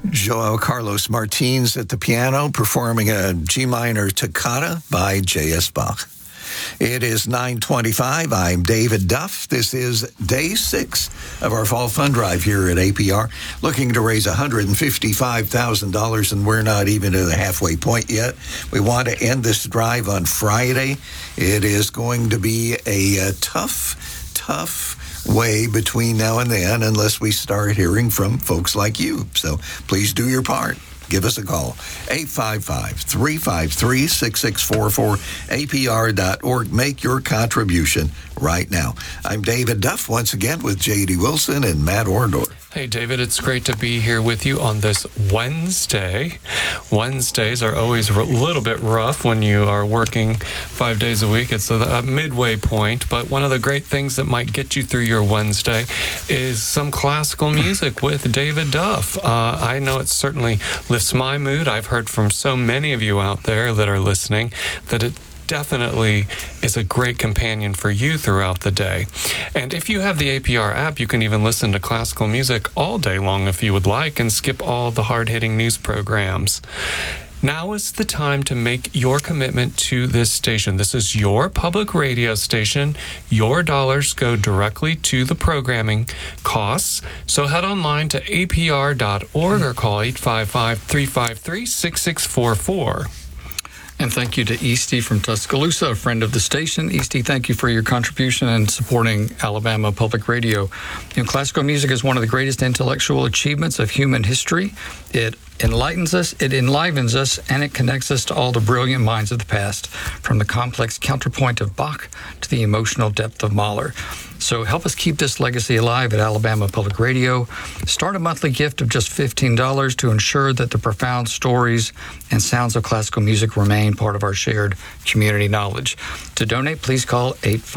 Joao Carlos Martins at the piano performing a G minor toccata by J.S. Bach. It is 9:25. I'm David Duff. This is day 6 of our fall fund drive here at APR, looking to raise $155,000, and we're not even at the halfway point yet. We want to end this drive on Friday. It is going to be a tough way between now and then unless we start hearing from folks like you. So please do your part. Give us a call, 855-353-6644, apr.org. Make your contribution right now. I'm David Duff, once again with J.D. Wilson and Matt Orndorff. Hey, David, it's great to be here with you on this Wednesday. Wednesdays are always a little bit rough when you are working 5 days a week. It's a midway point, but one of the great things that might get you through your Wednesday is some classical music with David Duff. I know it certainly lifts my mood. I've heard from so many of you out there that are listening that it definitely is a great companion for you throughout the day. And if you have the APR app, you can even listen to classical music all day long if you would like and skip all the hard-hitting news programs. Now is the time to make your commitment to this station. This is your public radio station. Your dollars go directly to the programming costs. So head online to apr.org or call 855-353-6644. And thank you to Eastie from Tuscaloosa, a friend of the station. Eastie, thank you for your contribution and supporting Alabama Public Radio. Classical music is one of the greatest intellectual achievements of human history. It enlightens us, it enlivens us, and it connects us to all the brilliant minds of the past, from the complex counterpoint of Bach to the emotional depth of Mahler. So help us keep this legacy alive at Alabama Public Radio. Start a monthly gift of just $15 to ensure that the profound stories and sounds of classical music remain part of our shared community knowledge. To donate, please call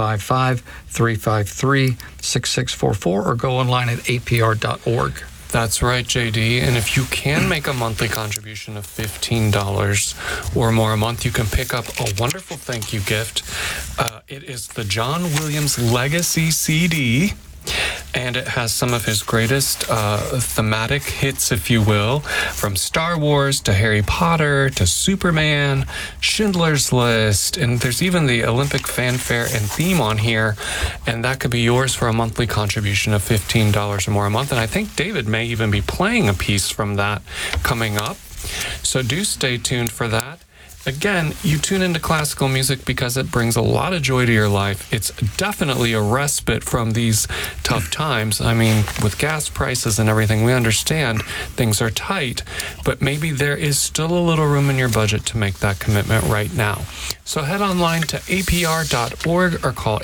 855-353-6644 or go online at apr.org. That's right, JD. And if you can make a monthly contribution of $15 or more a month, you can pick up a wonderful thank you gift. It is the John Williams Legacy CD, and it has some of his greatest thematic hits, if you will, from Star Wars to Harry Potter to Superman, Schindler's List, and there's even the Olympic fanfare and theme on here, and that could be yours for a monthly contribution of $15 or more a month. And I think David may even be playing a piece from that coming up, so do stay tuned for that. Again, you tune into classical music because it brings a lot of joy to your life. It's definitely a respite from these tough times. I mean, with gas prices and everything, we understand things are tight, but maybe there is still a little room in your budget to make that commitment right now. So head online to apr.org or call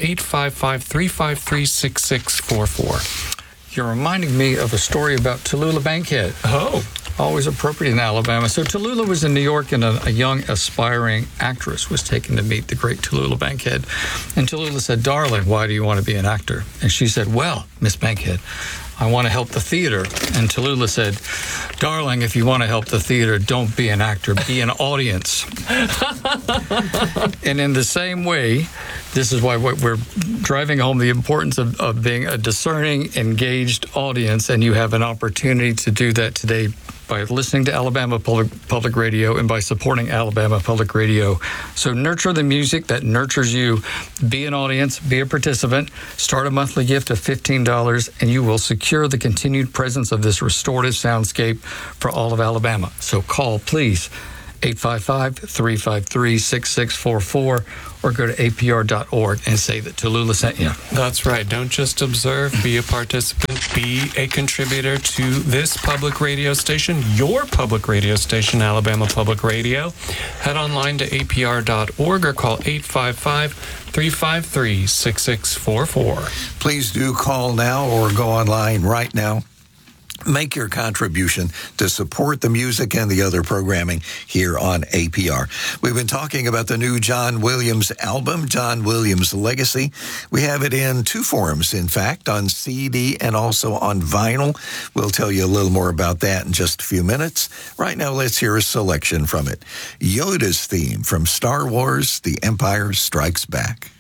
855-353-6644. You're reminding me of a story about Tallulah Bankhead. Oh. Always appropriate in Alabama. So Tallulah was in New York, and a young aspiring actress was taken to meet the great Tallulah Bankhead. And Tallulah said, "Darling, why do you want to be an actor?" And she said, "Well, Miss Bankhead, I want to help the theater." And Tallulah said, "Darling, if you want to help the theater, don't be an actor, be an audience." And in the same way, this is why we're driving home the importance of being a discerning, engaged audience, and you have an opportunity to do that today by listening to Alabama Public Radio and by supporting Alabama Public Radio. So nurture the music that nurtures you. Be an audience, be a participant, start a monthly gift of $15, and you will secure the continued presence of this restorative soundscape for all of Alabama. So call, please, 855-353-6644 or go to apr.org and say that Tallulah sent you. That's right. Don't just observe, be a participant, be a contributor to this public radio station, your public radio station, Alabama Public Radio. Head online to apr.org or call 855-353-6644. Please do call now or go online right now. Make your contribution to support the music and the other programming here on APR. We've been talking about the new John Williams album, John Williams Legacy. We have it in 2 forms, in fact, on CD and also on vinyl. We'll tell you a little more about that in just a few minutes. Right now, let's hear a selection from it. Yoda's theme from Star Wars, The Empire Strikes Back.